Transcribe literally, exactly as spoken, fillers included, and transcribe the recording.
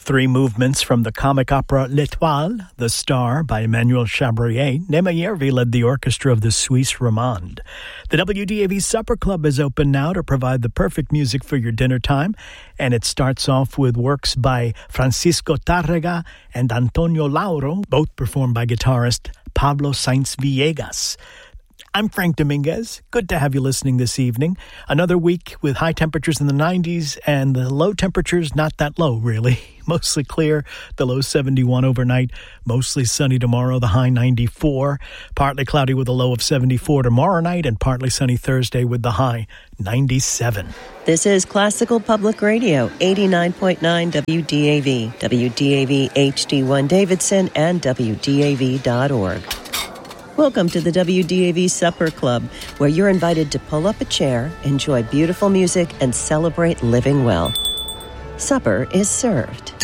Three movements from the comic opera L'Étoile, The Star, by Emmanuel Chabrier. Nema Yervi led the orchestra of the Suisse Romande. The W D A V Supper Club is open now to provide the perfect music for your dinner time, and it starts off with works by Francisco Tárrega and Antonio Lauro, both performed by guitarist Pablo Sainz Villegas. I'm Frank Dominguez. Good to have you listening this evening. Another week with high temperatures in the nineties and the low temperatures not that low, really. Mostly clear, the low seventy-one overnight. Mostly sunny tomorrow, the high ninety-four. Partly cloudy with a low of seventy-four tomorrow night, and partly sunny Thursday with the high ninety-seven. This is Classical Public Radio, eighty-nine point nine W D A V, W D A V H D one Davidson, and W D A V dot org. Welcome to the W D A V Supper Club, where you're invited to pull up a chair, enjoy beautiful music, and celebrate living well. Supper is served.